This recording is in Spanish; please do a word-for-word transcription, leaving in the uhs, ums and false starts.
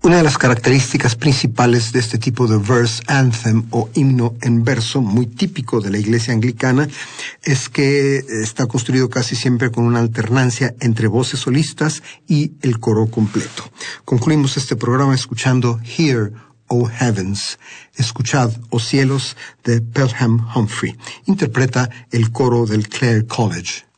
Una de las características principales de este tipo de verse anthem o himno en verso, muy típico de la iglesia anglicana, es que está construido casi siempre con una alternancia entre voces solistas y el coro completo. Concluimos este programa escuchando Hear, O Heavens, escuchad, oh cielos, de Pelham Humphrey. Interpreta el coro del Clare College.